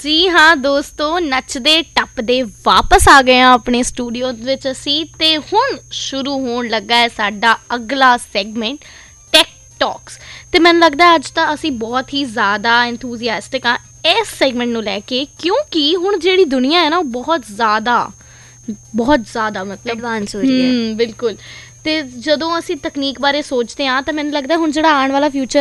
ਜੀ ਹਾਂ ਦੋਸਤੋ, ਨੱਚਦੇ ਟੱਪਦੇ ਵਾਪਸ ਆ ਗਏ ਹਾਂ ਆਪਣੇ ਸਟੂਡੀਓ ਵਿੱਚ ਅਸੀਂ, ਤੇ ਹੁਣ ਸ਼ੁਰੂ ਹੋਣ ਲੱਗਾ ਹੈ ਸਾਡਾ ਅਗਲਾ ਸੈਗਮੈਂਟ ਟੈਕ ਟਾਕਸ। ਤੇ ਮੈਨੂੰ ਲੱਗਦਾ ਅੱਜ ਤਾਂ ਅਸੀਂ ਬਹੁਤ ਹੀ ਜ਼ਿਆਦਾ ਐਂਥੂਜ਼ੀਆਸਟਿਕ ਹਾਂ ਇਸ ਸੈਗਮੈਂਟ ਨੂੰ ਲੈ ਕੇ, ਕਿਉਂਕਿ ਹੁਣ ਜਿਹੜੀ ਦੁਨੀਆ ਹੈ ਨਾ ਉਹ ਬਹੁਤ ਜ਼ਿਆਦਾ ਮਤਲਬ ਐਡਵਾਂਸ ਹੋ ਰਹੀ ਹੈ। ਬਿਲਕੁਲ। ਅਤੇ ਜਦੋਂ ਅਸੀਂ ਤਕਨੀਕ ਬਾਰੇ ਸੋਚਦੇ ਹਾਂ ਤਾਂ ਮੈਨੂੰ ਲੱਗਦਾ ਹੁਣ ਜਿਹੜਾ ਆਉਣ ਵਾਲਾ ਫਿਊਚਰ